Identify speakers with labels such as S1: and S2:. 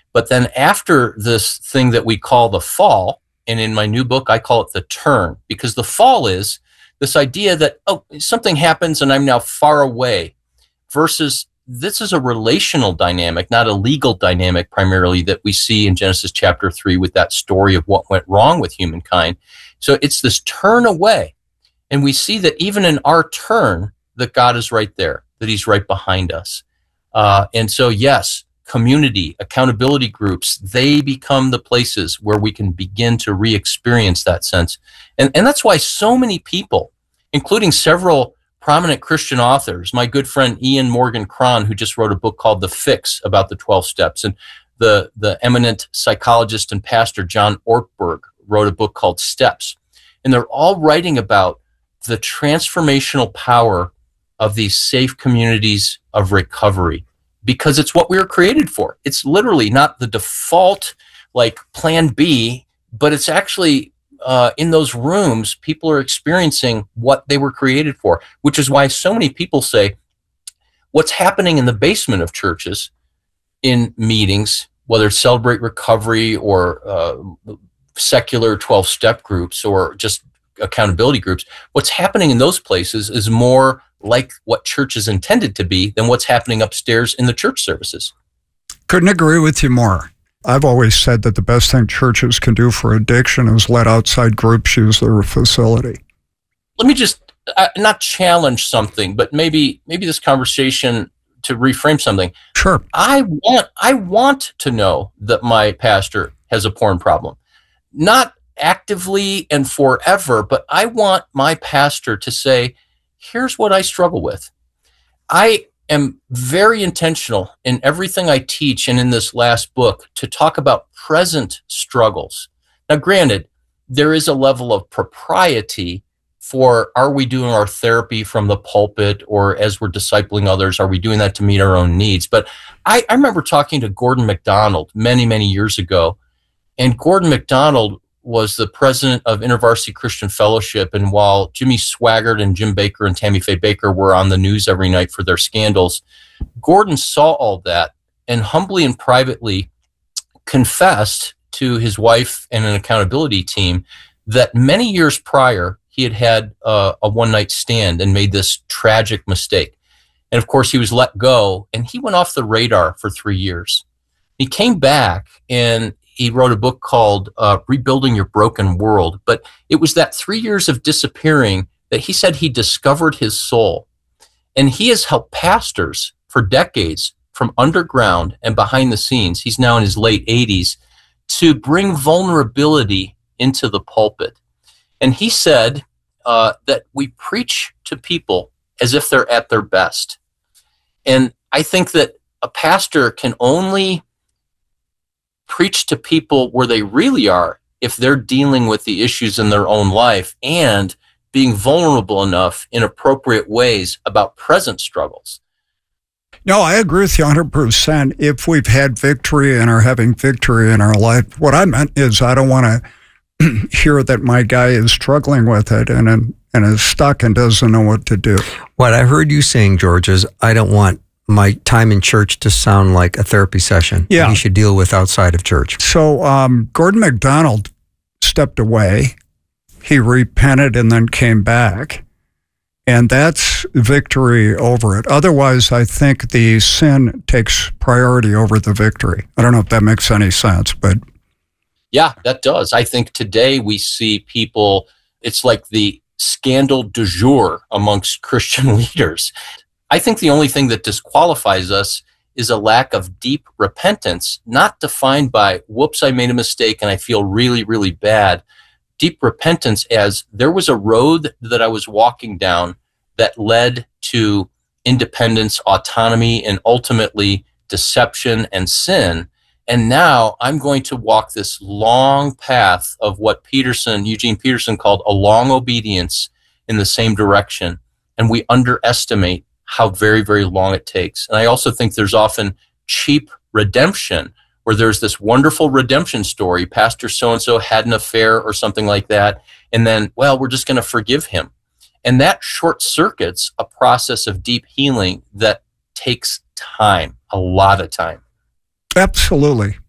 S1: But then after this thing that we call the fall, and in my new book, I call it the turn, because the fall is this idea that, oh, something happens and I'm now far away, versus this is a relational dynamic, not a legal dynamic primarily, that we see in Genesis chapter 3 with that story of what went wrong with humankind. So it's this turn away. And we see that even in our turn, that God is right there, that he's right behind us. And so, yes, community, accountability groups, they become the places where we can begin to re-experience that sense. And that's why so many people, including several prominent Christian authors, my good friend Ian Morgan Cron, who just wrote a book called The Fix about the 12 Steps, and the eminent psychologist and pastor John Ortberg wrote a book called Steps. And they're all writing about the transformational power of these safe communities of recovery, because it's what we were created for. It's literally not the default, like plan B, but it's actually in those rooms, people are experiencing what they were created for, which is why so many people say what's happening in the basement of churches in meetings, whether it's Celebrate Recovery or secular 12-step groups or just accountability groups, what's happening in those places is more like what church is intended to be than what's happening upstairs in the church services.
S2: Couldn't agree with you more. I've always said that the best thing churches can do for addiction is let outside groups use their facility.
S1: Let me just not challenge something, but maybe this conversation to reframe something.
S2: Sure.
S1: I want to know that my pastor has a porn problem. Not actively and forever, but I want my pastor to say, here's what I struggle with. I am very intentional in everything I teach and in this last book to talk about present struggles. Now, granted, there is a level of propriety for, are we doing our therapy from the pulpit, or as we're discipling others, are we doing that to meet our own needs? But I remember talking to Gordon MacDonald many, many years ago, and Gordon MacDonald was the president of InterVarsity Christian Fellowship. And while Jimmy Swaggart and Jim Baker and Tammy Faye Baker were on the news every night for their scandals, Gordon saw all that and humbly and privately confessed to his wife and an accountability team that many years prior, he had had a one-night stand and made this tragic mistake. And of course, he was let go, and he went off the radar for 3 years. He came back, and he wrote a book called Rebuilding Your Broken World. But it was that 3 years of disappearing that he said he discovered his soul. And he has helped pastors for decades from underground and behind the scenes. He's now in his late 80s to bring vulnerability into the pulpit. And he said that we preach to people as if they're at their best. And I think that a pastor can only preach to people where they really are if they're dealing with the issues in their own life and being vulnerable enough in appropriate ways about present struggles.
S2: No, I agree with you 100%. If we've had victory and are having victory in our life, what I meant is I don't want to hear that my guy is struggling with it and is stuck and doesn't know what to do.
S3: What I heard you saying, George, is I don't want my time in church to sound like a therapy session.
S2: Yeah.
S3: He should deal with outside of church.
S2: So Gordon MacDonald stepped away. He repented and then came back. And that's victory over it. Otherwise, I think the sin takes priority over the victory. I don't know if that makes any sense, but...
S1: Yeah, that does. I think today we see people, it's like the scandal du jour amongst Christian leaders. I think the only thing that disqualifies us is a lack of deep repentance, not defined by, whoops, I made a mistake and I feel really, really bad. Deep repentance as there was a road that I was walking down that led to independence, autonomy, and ultimately deception and sin. And now I'm going to walk this long path of what Eugene Peterson called a long obedience in the same direction. And we underestimate how very, very long it takes. And I also think there's often cheap redemption, where there's this wonderful redemption story. Pastor so-and-so had an affair or something like that. And then, well, we're just going to forgive him. And that short circuits a process of deep healing that takes time, a lot of time.
S2: Absolutely.